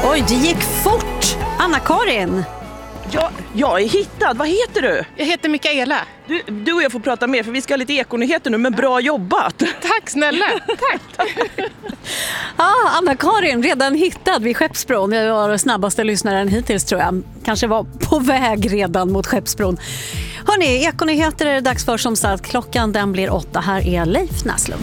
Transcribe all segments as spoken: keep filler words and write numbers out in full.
Oj, det gick fort! Anna-Karin! Ja, jag är hittad. Vad heter du? Jag heter Mikaela. Du, du och jag får prata mer för vi ska ha lite ekonyheter nu, men bra jobbat. Tack snälla. Tack. Ja, Anna-Karin, redan hittad vid Skeppsbron. Jag var den snabbaste lyssnaren hittills, tror jag. Kanske var på väg redan mot Skeppsbron. Hörrni, ekonyheter är det dags för, som sagt. Klockan den blir åtta. Här är Leif Näslund.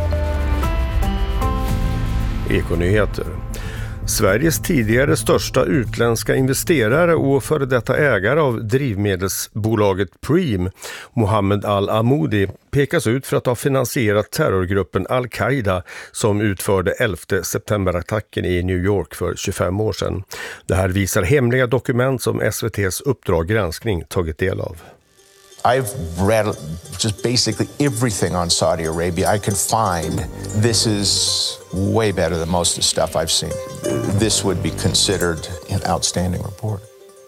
Ekonyheter. Sveriges tidigare största utländska investerare och före detta ägare av drivmedelsbolaget Preem, Mohammed Al-Amoudi, pekas ut för att ha finansierat terrorgruppen Al-Qaida som utförde elfte september-attacken i New York för tjugofem år sedan. Det här visar hemliga dokument som S V T:s Uppdrag granskning tagit del av. I've read just basically everything on Saudi Arabia I could find. This is way better than most of the stuff I've seen. This would be considered an outstanding report.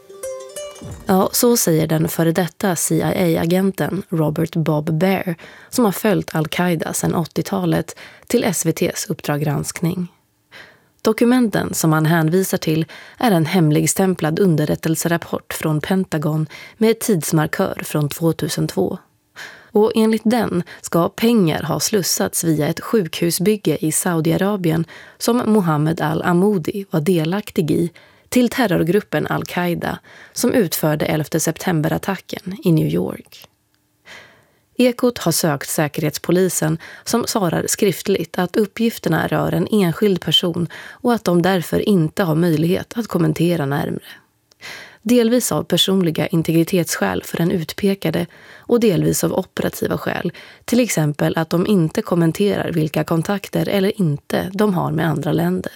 Ja, så säger den före detta C I A-agenten Robert Bob Baer, som har följt Al-Qaida sedan åttiotalet, till S V T:s Uppdrag granskning. Dokumenten som han hänvisar till är en hemligstämplad underrättelserapport från Pentagon med tidsmarkör från tvåtusentvå. Och enligt den ska pengar ha slussats via ett sjukhusbygge i Saudiarabien som Mohammed Al-Amoudi var delaktig i till terrorgruppen Al-Qaida som utförde elfte september-attacken i New York. Ekot har sökt Säkerhetspolisen som svarar skriftligt att uppgifterna rör en enskild person och att de därför inte har möjlighet att kommentera närmare. Delvis av personliga integritetsskäl för den utpekade och delvis av operativa skäl, till exempel att de inte kommenterar vilka kontakter eller inte de har med andra länder.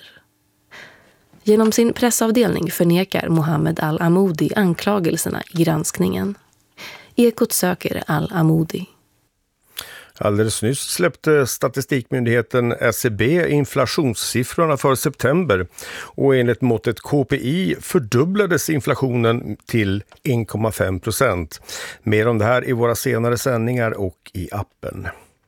Genom sin pressavdelning förnekar Mohammed Al-Amoudi anklagelserna i granskningen. Ekot söker Al-Amoudi. Alldeles nyss släppte statistikmyndigheten S C B inflationssiffrorna för september och enligt måttet K P I fördubblades inflationen till en komma fem procent. Mer om det här i våra senare sändningar och i appen.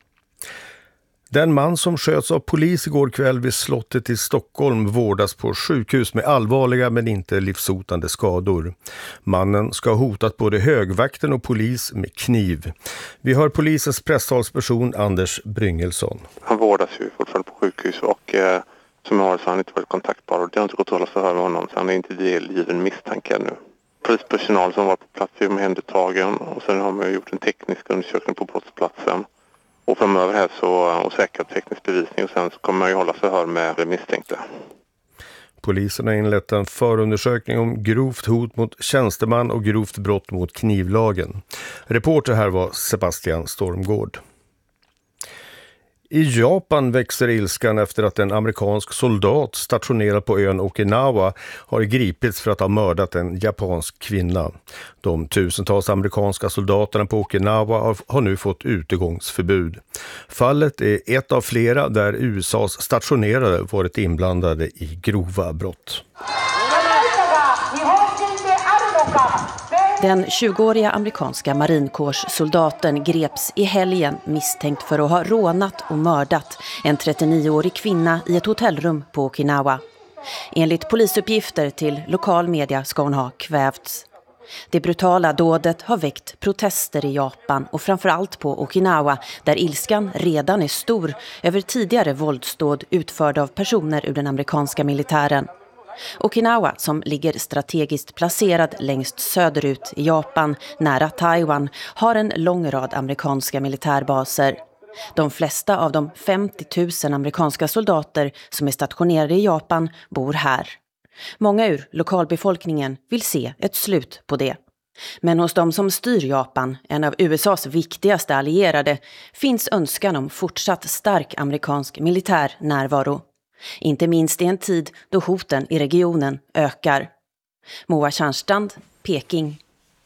Den man som sköts av polis igår kväll vid slottet i Stockholm vårdas på sjukhus med allvarliga men inte livshotande skador. Mannen ska ha hotat både högvakten och polis med kniv. Vi hör polisens presstalsperson Anders Bryngelsson. Han vårdas ju fortfarande på sjukhus och eh, som jag har så har han inte varit kontaktbar och det har inte gått att hålla förhör med honom så han är inte delgiven misstänkt ännu. Polispersonal som var på plats är omhändertagen och sen har man gjort en teknisk undersökning på brottsplatsen. Och framöver här så och säkra teknisk bevisning och sen så kommer man ju hålla förhör med misstänkta. Polisen har inlett en förundersökning om grovt hot mot tjänsteman och grovt brott mot knivlagen. Reporter här var Sebastian Stormgård. I Japan växer ilskan efter att en amerikansk soldat stationerad på ön Okinawa har gripits för att ha mördat en japansk kvinna. De tusentals amerikanska soldaterna på Okinawa har, har nu fått utegångsförbud. Fallet är ett av flera där U S A:s stationerade varit inblandade i grova brott. Den tjugoåriga amerikanska marinkårssoldaten greps i helgen misstänkt för att ha rånat och mördat en trettionioårig kvinna i ett hotellrum på Okinawa. Enligt polisuppgifter till lokal media ska hon ha kvävts. Det brutala dådet har väckt protester i Japan och framförallt på Okinawa där ilskan redan är stor över tidigare våldsdåd utförda av personer ur den amerikanska militären. Okinawa, som ligger strategiskt placerad längst söderut i Japan, nära Taiwan, har en lång rad amerikanska militärbaser. De flesta av de femtio tusen amerikanska soldater som är stationerade i Japan bor här. Många ur lokalbefolkningen vill se ett slut på det. Men hos de som styr Japan, en av U S A:s viktigaste allierade, finns önskan om fortsatt stark amerikansk militär närvaro. Inte minst i en tid då hoten i regionen ökar. Moa Tjärnstrand, Peking.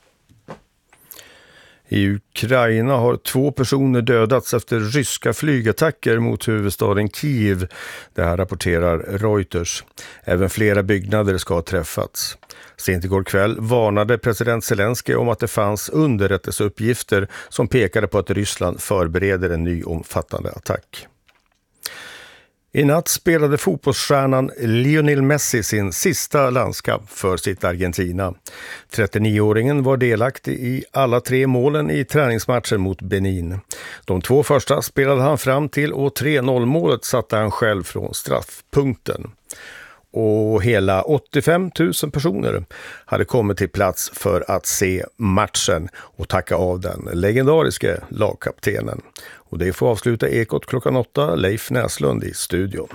I Ukraina har två personer dödats efter ryska flygattacker mot huvudstaden Kiev. Det här rapporterar Reuters. Även flera byggnader ska ha träffats. Sent igår kväll varnade president Zelensky om att det fanns underrättelseuppgifter som pekade på att Ryssland förbereder en ny omfattande attack. I natt spelade fotbollsstjärnan Lionel Messi sin sista landskamp för sitt Argentina. trettionioåringen var delaktig i alla tre målen i träningsmatchen mot Benin. De två första spelade han fram till och tre noll-målet satte han själv från straffpunkten. Och hela åttiofem tusen personer hade kommit till plats för att se matchen och tacka av den legendariska lagkaptenen. Och det får avsluta Ekot klockan åtta, Leif Näslund i studion.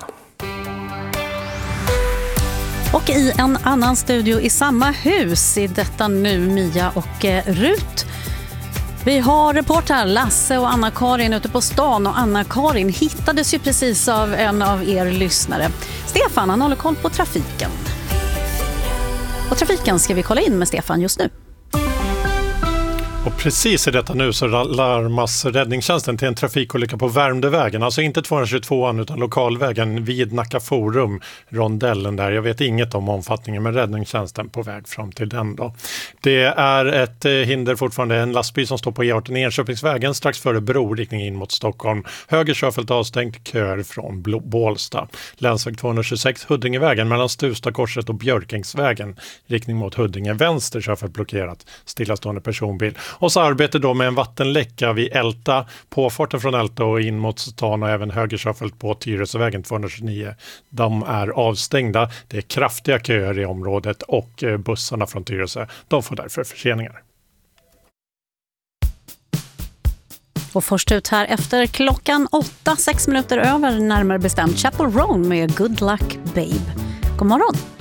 Och i en annan studio i samma hus, i detta nu Mia och eh, Rut. Vi har reporter Lasse och Anna-Karin ute på stan, och Anna-Karin hittades ju precis av en av er lyssnare. Stefan, han håller koll på trafiken. Och trafiken ska vi kolla in med Stefan just nu. Och precis i detta nu så larmas räddningstjänsten till en trafikolycka på Värmdövägen. Alltså inte tvåhundratjugotvåan utan lokalvägen vid Nacka Forum, rondellen där. Jag vet inget om omfattningen, men räddningstjänsten på väg fram till den då. Det är ett hinder fortfarande, en lastbil som står på E arton Enköpingsvägen strax före bro, riktning in mot Stockholm. Höger körfält avstängt, kör från Bålsta. Länsväg tvåhundratjugosex Huddingevägen mellan Stustakorset och Björkängsvägen, riktning mot Huddinge. Vänster körfält blockerat, stillastående personbil. Och så arbetar då med en vattenläcka vid Älta, påfarten från Älta och in mot stan, och även högerköfält på Tyresövägen tvåhundratjugonio. De är avstängda. Det är kraftiga köer i området och bussarna från Tyresö, de får därför förseningar. Och först ut här efter klockan åtta, sex minuter över närmare bestämt, Chappell Roan med Good Luck Babe. God morgon!